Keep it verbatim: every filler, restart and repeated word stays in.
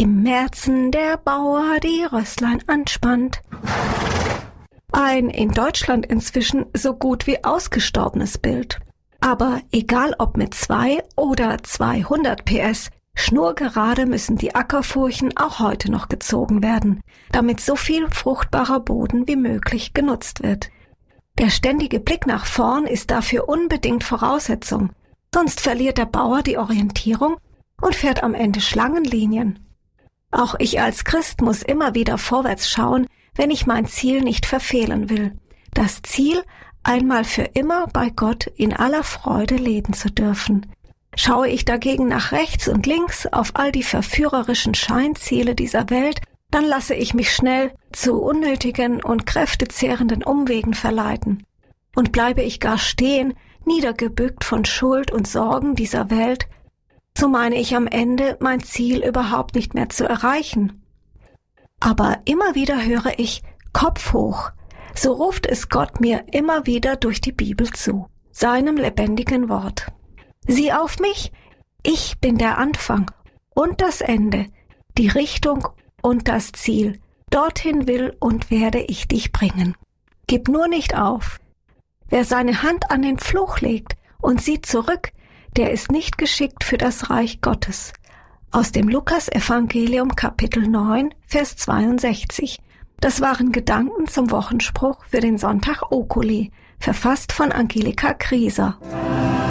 im Märzen der Bauer die Rösslein anspannt. Ein in Deutschland inzwischen so gut wie ausgestorbenes Bild. Aber egal ob mit zwei oder zweihundert P S, schnurgerade müssen die Ackerfurchen auch heute noch gezogen werden, damit so viel fruchtbarer Boden wie möglich genutzt wird. Der ständige Blick nach vorn ist dafür unbedingt Voraussetzung, sonst verliert der Bauer die Orientierung und fährt am Ende Schlangenlinien. Auch ich als Christ muss immer wieder vorwärts schauen, wenn ich mein Ziel nicht verfehlen will. Das Ziel, einmal für immer bei Gott in aller Freude leben zu dürfen. Schaue ich dagegen nach rechts und links auf all die verführerischen Scheinziele dieser Welt, dann lasse ich mich schnell zu unnötigen und kräftezehrenden Umwegen verleiten. Und bleibe ich gar stehen, niedergebückt von Schuld und Sorgen dieser Welt, so meine ich am Ende, mein Ziel überhaupt nicht mehr zu erreichen. Aber immer wieder höre ich, Kopf hoch, so ruft es Gott mir immer wieder durch die Bibel zu, seinem lebendigen Wort. Sieh auf mich, ich bin der Anfang und das Ende, die Richtung und das Ziel. Dorthin will und werde ich dich bringen. Gib nur nicht auf. Wer seine Hand an den Fluch legt und sieht zurück, der ist nicht geschickt für das Reich Gottes. Aus dem Lukas-Evangelium Kapitel neun, Vers zweiundsechzig. Das waren Gedanken zum Wochenspruch für den Sonntag Oculi, verfasst von Angelika Grieser.